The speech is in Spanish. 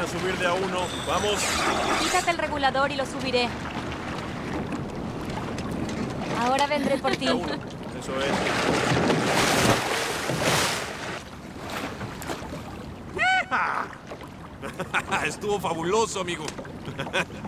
a subir de a uno. ¡Vamos! Quítate el regulador y lo subiré. Ahora vendré por ti. De a uno. Eso es. Estuvo fabuloso, amigo.